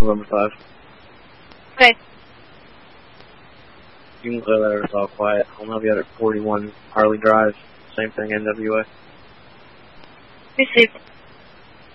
November 5. Okay. You can clear that, it's all quiet. I'll have you out at 41 Harley Drive. Same thing, NWA. Received.